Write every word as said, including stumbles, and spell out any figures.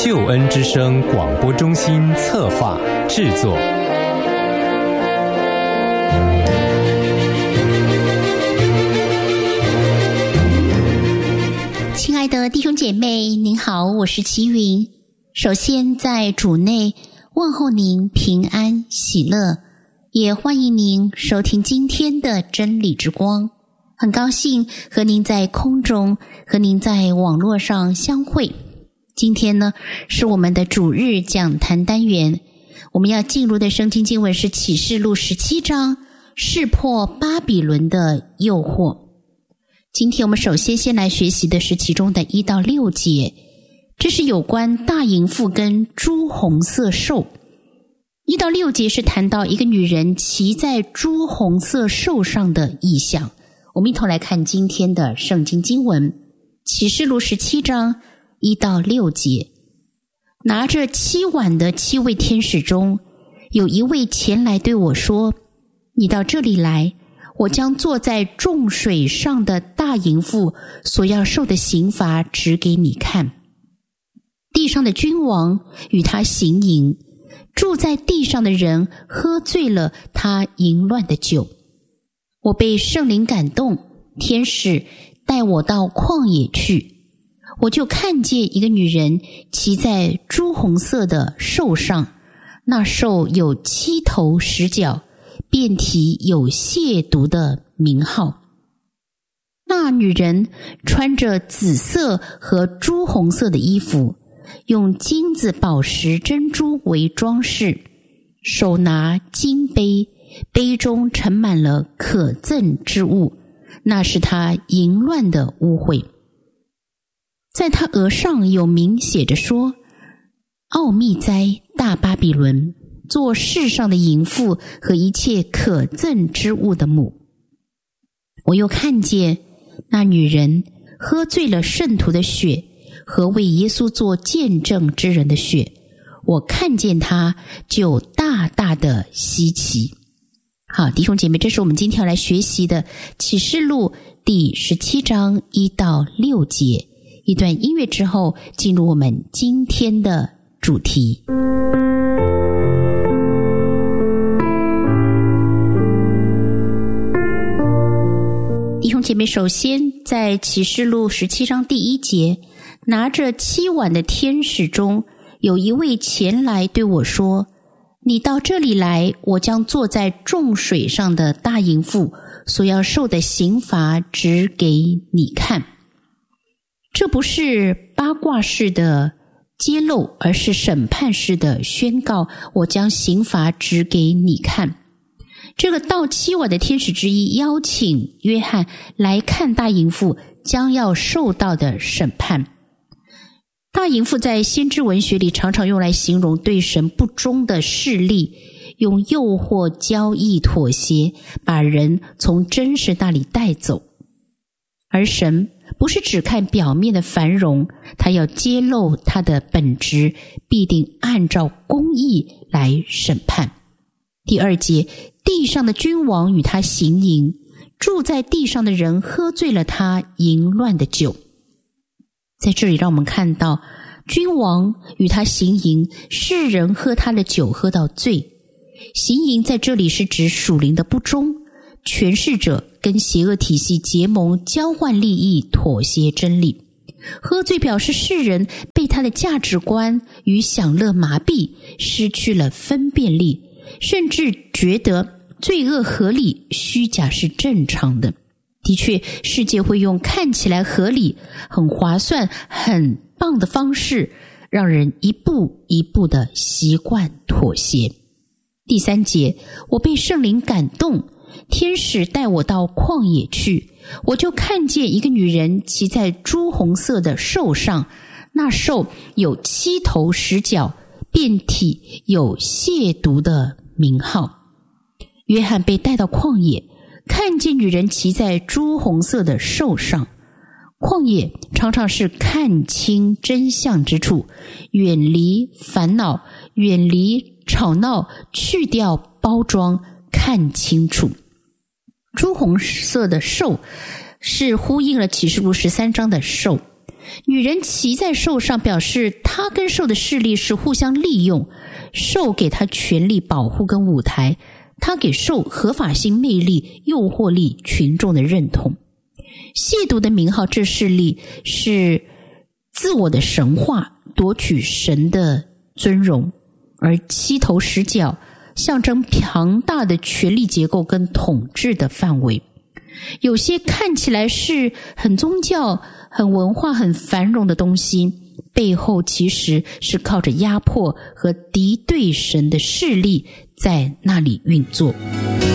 救恩之声广播中心策划制作。 亲爱的弟兄姐妹，您好，我是齐云。首先在主内问候您平安喜乐，也欢迎您收听今天的真理之光。很高兴和您在空中，和您在网络上相会。今天呢，是我们的主日讲坛单元，我们要进入的圣经经文是启示录十七章，识破巴比伦的诱惑。今天我们首先先来学习的是其中的一到六节，这是有关大淫妇跟朱红色兽。一到六节是谈到一个女人骑在朱红色兽上的意象。我们一同来看今天的圣经经文，启示录十七章一到六节。拿着七碗的七位天使中，有一位前来对我说，你到这里来，我将坐在众水上的大淫妇所要受的刑罚指给你看。地上的君王与他行淫，住在地上的人喝醉了他淫乱的酒。我被圣灵感动，天使带我到旷野去，我就看见一个女人骑在朱红色的兽上，那兽有七头十角，遍体有亵渎的名号。那女人穿着紫色和朱红色的衣服，用金子、宝石、珍珠为装饰，手拿金杯，杯中盛满了可憎之物，那是她淫乱的污秽。在她额上有名写着说，奥秘哉，大巴比伦，做世上的淫妇和一切可憎之物的母。我又看见那女人喝醉了圣徒的血和为耶稣做见证之人的血，我看见她就大大的稀奇。好，弟兄姐妹，这是我们今天要来学习的启示录第十七章一到六节。一段音乐之后，进入我们今天的主题。弟兄姐妹，首先在启示录十七章第一节，拿着七碗的天使中，有一位前来对我说，你到这里来，我将坐在众水上的大淫妇所要受的刑罚指给你看。这不是八卦式的揭露，而是审判式的宣告，我将刑罚指给你看。这个到七碗的天使之一邀请约翰来看大淫妇将要受到的审判。大淫妇在先知文学里常常用来形容对神不忠的势力，用诱惑、交易、妥协把人从真实那里带走。而神不是只看表面的繁荣，他要揭露他的本质，必定按照公义来审判。第二节，地上的君王与他行淫，住在地上的人喝醉了他淫乱的酒。在这里让我们看到，君王与他行淫，世人喝他的酒喝到醉。行淫在这里是指属灵的不忠，权势者跟邪恶体系结盟，交换利益，妥协真理。喝醉表示世人被他的价值观与享乐麻痹，失去了分辨力，甚至觉得罪恶合理，虚假是正常的。的确，世界会用看起来合理、很划算、很棒的方式，让人一步一步的习惯妥协。第三节，我被圣灵感动，天使带我到旷野去，我就看见一个女人骑在朱红色的兽上，那兽有七头十角，遍体有亵渎的名号。约翰被带到旷野，看见女人骑在朱红色的兽上。旷野常常是看清真相之处，远离烦恼，远离吵闹，去掉包装，看清楚。朱红色的兽是呼应了启示录十三章的兽， 女人骑在兽上，表示她跟兽的势力是互相利用，兽给她权力、保护跟舞台，她给兽合法性、魅力、诱惑力、群众的认同。亵渎的名号这势力是自我的神化，夺取神的尊荣，而七头十角象征庞大的权力结构跟统治的范围。有些看起来是很宗教、很文化、很繁荣的东西，背后其实是靠着压迫和敌对神的势力在那里运作。